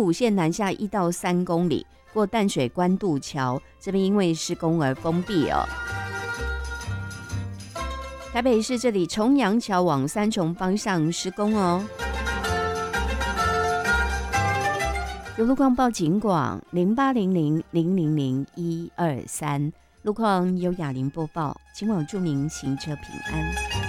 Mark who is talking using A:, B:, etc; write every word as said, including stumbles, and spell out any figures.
A: 五线南下一到三公里，过淡水关渡桥，这边因为施工而封闭哦。台北市这里重阳桥往三重方向施工哦。有路况报警广零八零零零零零一二三，路况由雅玲播报，请网注明行车平安。